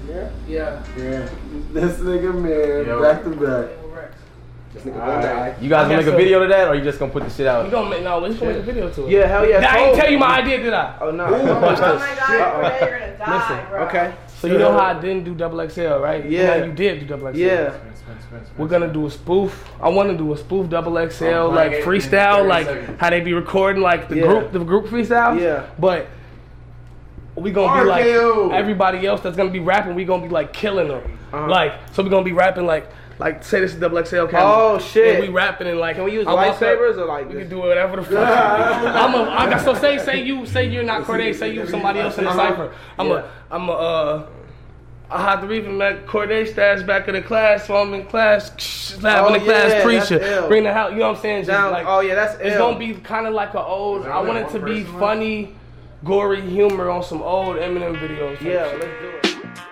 Yeah. This nigga, man, back to back. This nigga gonna die. You guys gonna make a video to that, or you just gonna put the shit out? We gonna make make a video to it. Yeah, hell yeah. I ain't tell you my idea, did I? Oh no. Oh my God, you're gonna die, Listen, bro. Okay. So you know how I didn't do XXL, right? Yeah. Now you did do XXL. Yeah. We're gonna do a spoof. I want to do a spoof XXL, like freestyle, like how they be recording, like the group freestyle. Yeah. But we gonna be like everybody else that's gonna be rapping. We gonna be like killing them. Like, so we gonna be rapping like say this is XXL camera. Oh shit. And we rapping and like. Can we use lightsabers or like? We can do whatever the fuck. So say you're not Corday. Say you somebody else in the cipher. I had to even met Corday stats back in the class, so I'm in class, having the class preacher, bring the house. You know what I'm saying? Just like, that's it's gonna be kind of like an old. I want it to be funny, gory humor on some old Eminem videos. Yeah, let's do it.